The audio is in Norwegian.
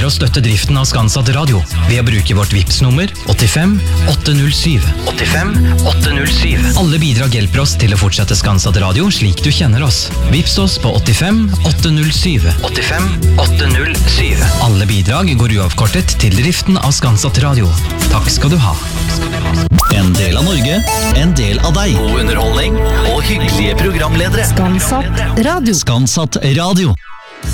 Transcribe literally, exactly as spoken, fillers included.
å støtte driften av Skansatt Radio ved å bruke vårt Vipps-nummer åttifem åtte null syv. åttifem åtte null syv. Alle bidrag hjelper oss til å fortsette Skansatt Radio slik du kjenner oss. Vipps oss på åttifem åtte null syv. åttifem åtte null syv. Alle bidrag går uavkortet til driften av Skansatt Radio. Takk skal du ha. En del av Norge, en del av deg. God underholdning og hyggelige programledere. Skansatt Radio. Skansatt Radio.